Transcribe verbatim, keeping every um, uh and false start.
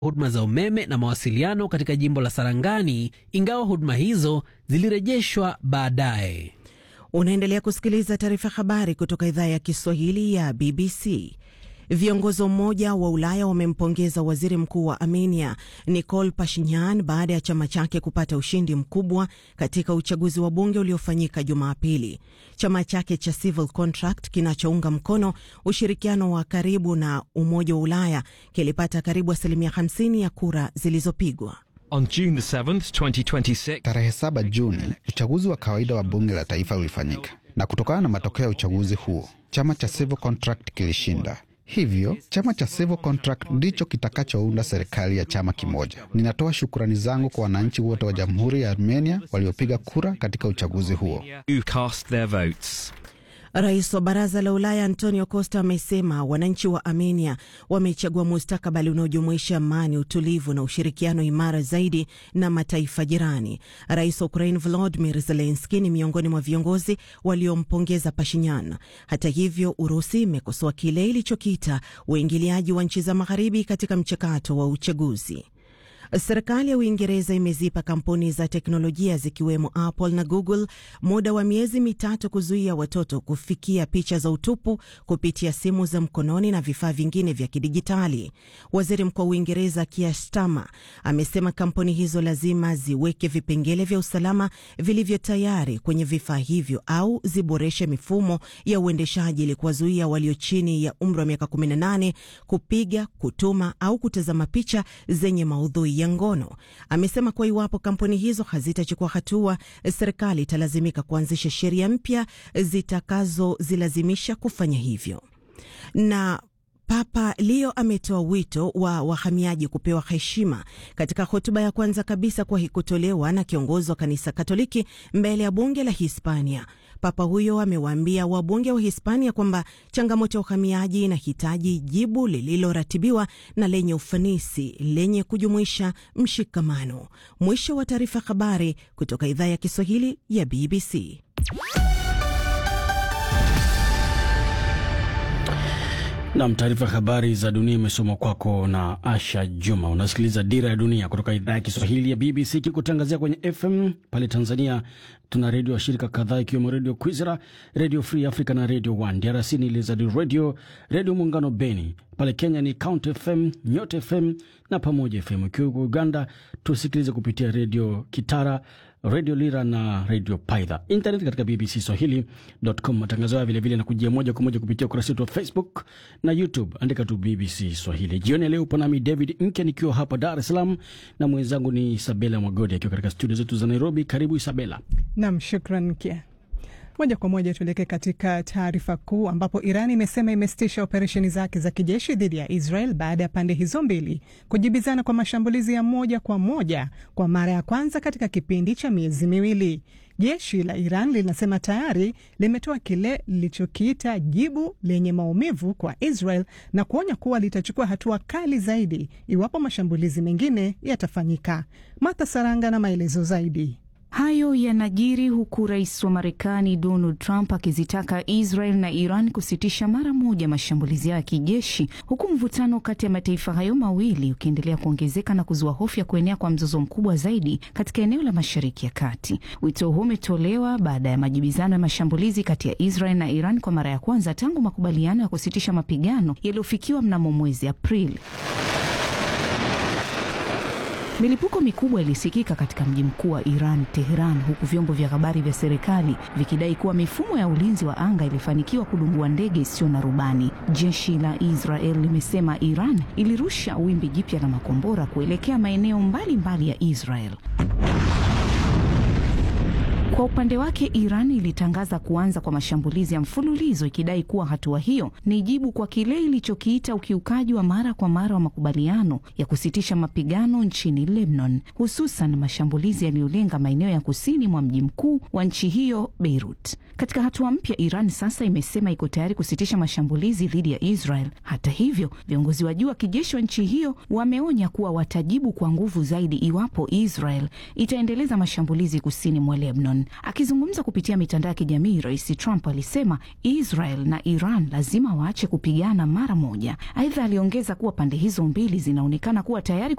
huduma za umeme na mawasiliano katika jimbo la Sarangani, ingawa huduma hizo zilirejeshwa baadaye. Unaendelea kusikiliza taarifa habari kutoka idhaa ya Kiswahili ya B B C. Viongozi mmoja wa Ulaya wamempongeza waziri mkuu wa Armenia Nikol Pashinyan baada ya chama chake kupata ushindi mkubwa katika uchaguzi wa bunge uliofanyika Jumapili. Chama chake cha Civil Contract kinachounga mkono ushirikiano wa karibu na Umoja wa Ulaya kilipata karibu asilimia hamsini ya kura zilizopigwa. On June the seventh, twenty twenty-six, tarehe saba Juni, uchaguzi wa kawaida wa bunge la taifa ulifanyika. Na kutokana na matokeo ya uchaguzi huo, chama cha Civil Contract kilishinda. Hivyo, chama cha Civil Contract ndicho kitakachounda serikali ya chama kimoja. Ninatoa shukrani zangu kwa wananchi wote wa Jamhuri ya Armenia waliopiga kura katika uchaguzi huo. Who cast their votes. Rais wa Baraza la Ulaya Antonio Costa amesema wananchi wa Armenia wamechagua mustakabali unaojumuisha amani, utulivu na ushirikiano imara zaidi na mataifa jirani. Rais wa Ukraine Volodymyr Zelensky ni miongoni mwa viongozi waliompongeza Pashinyan. Hata hivyo, Urusi imekosoa kile ilichokiita uingiliaji wa nchi za magharibi katika mchakato wa uchaguzi. Serikali ya Uingereza imezipa kampuni za teknolojia zikiwemo Apple na Google muda wa miezi mitatu kuzuia watoto kufikia picha za utupu kupitia simu za mkononi na vifaa vingine vya kidijitali. Waziri Mkuu wa Uingereza Keir Starmer amesema kampuni hizo lazima ziweke vipengele vya usalama vilivyo tayari kwenye vifaa hivyo au ziboreshe mifumo ya uendeshaji ili kuwazuia walio chini ya umri wa miaka kumi na nane kupiga, kutuma au kutazama picha zenye maudhui ya ngono. Amesema kwa iwapo kampuni hizo hazitachukua hatua, serikali italazimika kuanzisha sheria mpya zitakazozilazimisha kufanya hivyo. Na Papa Leo ametoa wito wa wahamiaji kupewa heshima katika hotuba ya kwanza kabisa kwa kutolewa na kiongozi wa kanisa Katoliki mbele ya bunge la Hispania. Papa huyo amewaambia wabunge wa Hispania kwamba changamoto ya uhamiaji inahitaji jibu lililoratibiwa na lenye ufanisi, lenye kujumuisha mshikamano. Mwisho wa taarifa habari kutoka idhaa ya Kiswahili ya B B C. Na taarifa habari za dunia imesomwa kwako na Asha Juma. Unasikiliza Dira ya Dunia kutoka idhaa ya Kiswahili ya B B C kikutangazia kwenye F M. Pale Tanzania tuna redio wa shirika kadhaa ikiwemo Radio Kwizera, Radio Free Africa na Radio One. D R C ni Lizard Radio, Radio Muungano Beni. Pale Kenya ni Count F M, Nyota F M na Pamoja F M. Ikiwa Uganda tusikilize kupitia Radio Kitara, Radio Lira na Radio Paidha. Internet katika b b c swahili dot com. Matangazo haya vile vile na kujia moja kwa moja kupitia ukurasa wetu wa Facebook na YouTube, andika tu B B C Swahili. Jioni leo upo nami David Mke nikiwa hapa Dar es Salaam na mwenzangu ni Isabella Mwagodi akiwa katika studio zetu za Nairobi. Karibu Isabella. Naam, shukran Mke. Moja kwa moja tuelekee katika taarifa kuu ambapo Iran imesema imesitisha operesheni zake za kijeshi dhidi ya Israel baada ya pande hizo mbili kujibizana kwa mashambulizi ya moja kwa moja kwa mara ya kwanza katika kipindi cha miezi miwili. Jeshi la Iran linasema tayari limetoa kile lilichokiita jibu lenye maumivu kwa Israel na kuonya kuwa litachukua hatua kali zaidi iwapo mashambulizi mengine yatafanyika. Martha Saranga na maelezo zaidi. Hayo yanajiri huku rais wa Marekani Donald Trump akizitaka Israel na Iran kusitisha mara moja mashambulizi ya kijeshi, huku mvutano kati ya mataifa hayo mawili ukiendelea kuongezeka na kuzua hofu ya kuenea kwa mzozo mkubwa zaidi katika eneo la Mashariki ya Kati. Wito huu umetolewa baada ya majibizano ya mashambulizi kati ya Israel na Iran kwa mara ya kwanza tangu makubaliano ya kusitisha mapigano yaliyofikiwa mnamo mwezi Aprili. Milipuko mikubwa ilisikika katika mji mkuu wa Iran, Tehran, huku vyombo vya habari vya serikali vikidai kuwa mifumo ya ulinzi wa anga ilifanikiwa kudungua ndege isiyo na rubani. Jeshi la Israel limesema Iran ilirusha wimbi jipya la makombora kuelekea maeneo mbalimbali ya Israel. Kwa upande wake, Iran ilitangaza kuanza kwa mashambulizi ya mfululizo ikidai kuwa hatua hiyo ni jibu kwa kile ilichokiita ukiukaji wa mara kwa mara wa makubaliano ya kusitisha mapigano nchini Lebanon, hususan mashambulizi yaliyolenga maeneo ya kusini mwa mji mkuu wa nchi hiyo, Beirut. Katika hatua mpya, Iran sasa imesema iko tayari kusitisha mashambulizi dhidi ya Israel. Hata hivyo, viongozi wa juu wa kijeshi wa nchi hiyo wameonya kuwa watajibu kwa nguvu zaidi iwapo Israel itaendeleza mashambulizi kusini mwa Lebanon. Akizungumza kupitia mitandao ya kijamii, Rais Trump alisema Israel na Iran lazima waache kupigana mara moja. Aidha, aliongeza kuwa pande hizo mbili zinaonekana kuwa tayari